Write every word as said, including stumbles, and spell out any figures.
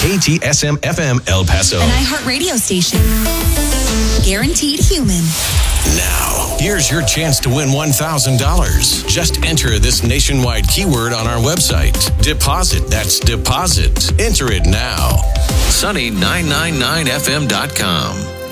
K T S M F M El Paso. An iHeart radio station. Guaranteed human. Now, here's your chance to win one thousand dollars. Just enter this nationwide keyword on our website. Deposit. That's deposit. Enter it now. Sunny nine ninety-nine F M dot com.